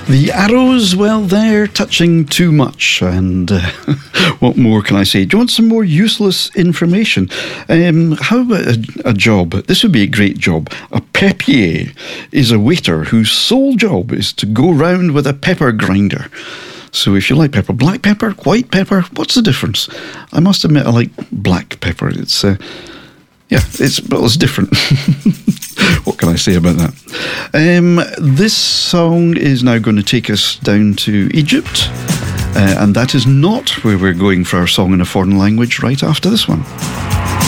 The Arrows, well, they're touching too much, and what more can I say? Do you want some more useless information? How about a job? This would be a great job. A pepier is a waiter whose sole job is to go round with a pepper grinder. So if you like pepper, black pepper, white pepper, what's the difference? I must admit I like black pepper. It's different. What can I say about that? This song is now going to take us down to Egypt, and that is not where we're going for our song in a foreign language right after this one.